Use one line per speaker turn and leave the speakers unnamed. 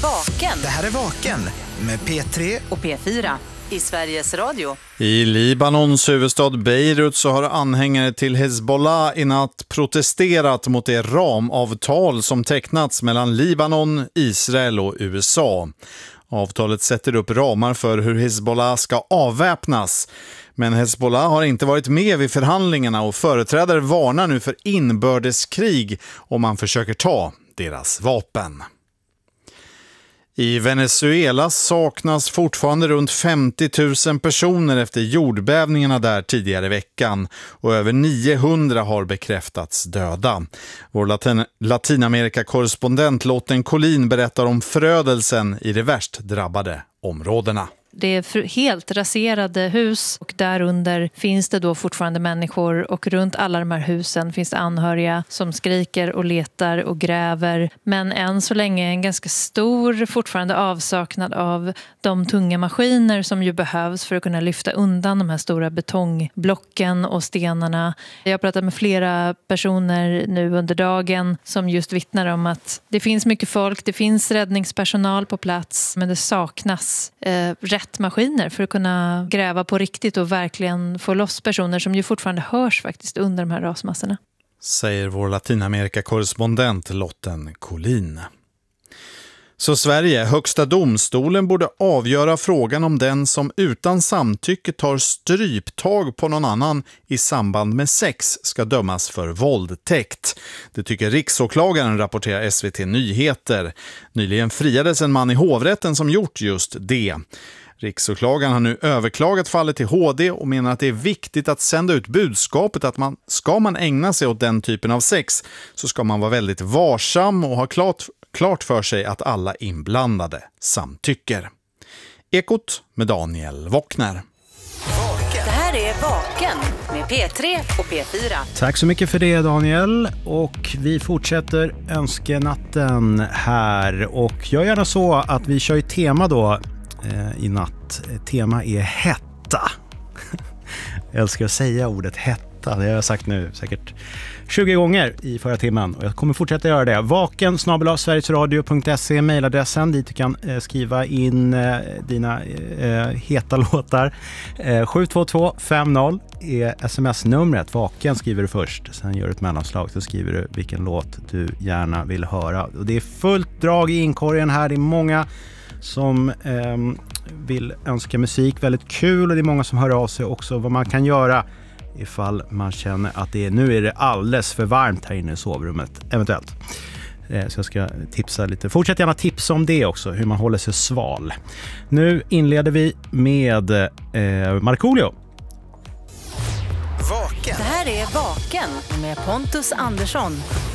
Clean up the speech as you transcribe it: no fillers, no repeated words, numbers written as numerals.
Vaken.
Det här är Vaken med P3
och P4 i Sveriges Radio.
I Libanons huvudstad Beirut så har anhängare till Hezbollah i natt protesterat mot det ramavtal som tecknats mellan Libanon, Israel och USA. Avtalet sätter upp ramar för hur Hezbollah ska avväpnas. Men Hezbollah har inte varit med vid förhandlingarna och företrädare varnar nu för inbördeskrig om man försöker ta deras vapen. I Venezuela saknas fortfarande runt 50 000 personer efter jordbävningarna där tidigare i veckan och över 900 har bekräftats döda. Vår Latinamerika-korrespondent Lotten Collin berättar om förödelsen i de värst drabbade områdena.
Det är helt raserade hus och därunder finns det då fortfarande människor och runt alla de här husen finns det anhöriga som skriker och letar och gräver. Men än så länge en ganska stor fortfarande avsaknad av de tunga maskiner som ju behövs för att kunna lyfta undan de här stora betongblocken och stenarna. Jag har pratat med flera personer nu under dagen som just vittnar om att det finns mycket folk, det finns räddningspersonal på plats men det saknas rätt maskiner för att kunna gräva på riktigt och verkligen få loss personer som ju fortfarande hörs faktiskt under de här rasmassorna.
Säger vår Latinamerika-korrespondent Lotten Collin. Så Sverige, högsta domstolen borde avgöra frågan om den som utan samtycke tar stryptag på någon annan i samband med sex ska dömas för våldtäkt. Det tycker riksåklagaren, rapporterar SVT Nyheter. Nyligen friades en man i hovrätten som gjort just det. Riksåklagaren har nu överklagat fallet till HD och menar att det är viktigt att sända ut budskapet att ska man ägna sig åt den typen av sex så ska man vara väldigt varsam och ha klart för sig att alla inblandade samtycker. Ekot med Daniel Wockner.
Det här är Vaken med P3 och P4.
Tack så mycket för det, Daniel. Och vi fortsätter önskenatten här. Och jag gärna så att vi kör i tema då i natt. Tema är hetta. Jag älskar att säga ordet hetta. Det har jag sagt nu säkert 20 gånger i förra timmen. Och jag kommer fortsätta göra det. vaken@sverigesradio.se mejladressen dit du kan skriva in dina heta låtar. 72250 är sms-numret. Vaken skriver du först. Sen gör du ett mellanslag. Så skriver du vilken låt du gärna vill höra. Och det är fullt drag i inkorgen här. Det är många som vill önska musik. Väldigt kul, och det är många som hör av sig också vad man kan göra ifall man känner att nu är det alldeles för varmt här inne i sovrummet eventuellt. Så jag ska tipsa lite. Fortsätt gärna tipsa om det också, hur man håller sig sval. Nu inleder vi med Markoolio.
Det här är Vaken med Pontus Andersson.